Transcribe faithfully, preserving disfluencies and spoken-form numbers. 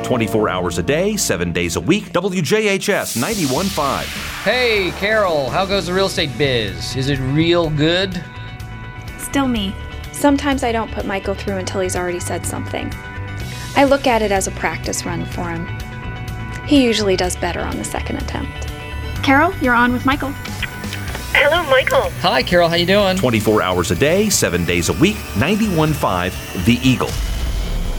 twenty-four hours a day, seven days a week. W J H S ninety-one point five. Hey, Carol, how goes the real estate biz? Is it real good? Still me. Sometimes I don't put Michael through until he's already said something. I look at it as a practice run for him. He usually does better on the second attempt. Carol, you're on with Michael. Hello, Michael. Hi, Carol, how you doing? twenty-four hours a day, seven days a week. ninety-one point five The Eagle.